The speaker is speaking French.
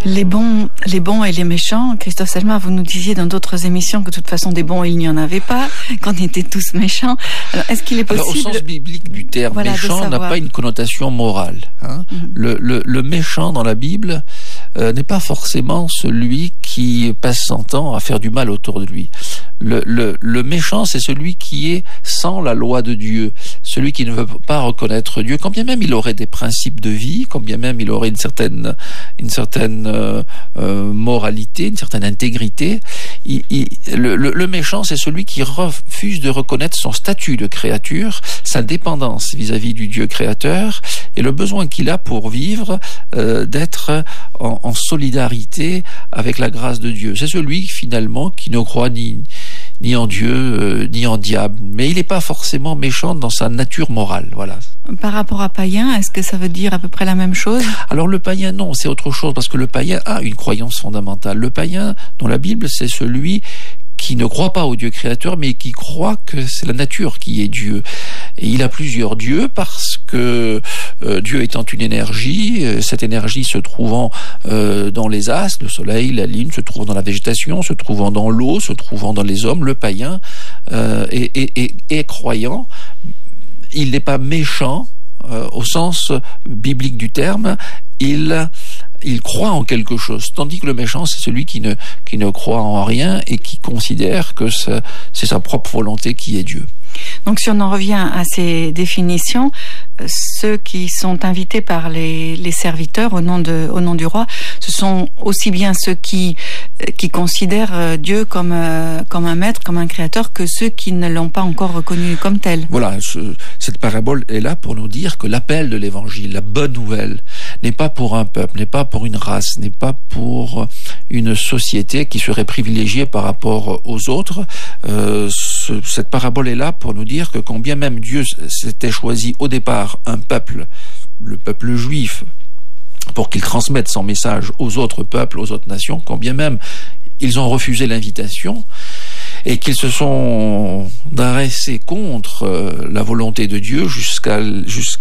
Les bons et les méchants. Christophe Selma, vous nous disiez dans d'autres émissions que de toute façon des bons il n'y en avait pas, qu'on était tous méchants. Alors, est-ce qu'il est possible... Alors, au sens biblique du terme, méchant n'a pas une connotation morale. Le méchant dans la Bible n'est pas forcément celui qui passe son temps à faire du mal autour de lui. Le méchant, c'est celui qui est sans la loi de Dieu, celui qui ne veut pas reconnaître Dieu, quand bien même il aurait des principes de vie, quand bien même il aurait une certaine moralité, une certaine intégrité. Le méchant, c'est celui qui refuse de reconnaître son statut de créature, sa dépendance vis-à-vis du Dieu créateur, et le besoin qu'il a pour vivre d'être en solidarité avec la grâce de Dieu. C'est celui finalement qui ne croit ni en Dieu, ni en diable. Mais il n'est pas forcément méchant dans sa nature morale. Voilà. Par rapport à païen, est-ce que ça veut dire à peu près la même chose ? Alors le païen, non, c'est autre chose, parce que le païen a une croyance fondamentale. Le païen, dans la Bible, c'est celui qui ne croit pas au Dieu créateur, mais qui croit que c'est la nature qui est Dieu. Et il a plusieurs dieux parce que Dieu étant une énergie, cette énergie se trouvant dans les astres, le soleil, la lune, se trouvant dans la végétation, se trouvant dans l'eau, se trouvant dans les hommes, le païen est croyant. Il n'est pas méchant au sens biblique du terme, il croit en quelque chose, tandis que le méchant, c'est celui qui ne croit en rien et qui considère que c'est sa propre volonté qui est Dieu. Donc si on en revient à ces définitions, ceux qui sont invités par les serviteurs au nom du roi, ce sont aussi bien ceux qui considèrent Dieu comme un maître, comme un créateur, que ceux qui ne l'ont pas encore reconnu comme tel. Voilà, cette parabole est là pour nous dire que l'appel de l'évangile, la bonne nouvelle, n'est pas pour un peuple, n'est pas pour une race, n'est pas pour une société qui serait privilégiée par rapport aux autres. Cette parabole est là pour nous dire que quand bien même Dieu s'était choisi au départ un peuple, le peuple juif, pour qu'il transmette son message aux autres peuples, aux autres nations, quand bien même ils ont refusé l'invitation et qu'ils se sont dressés contre la volonté de Dieu jusqu'à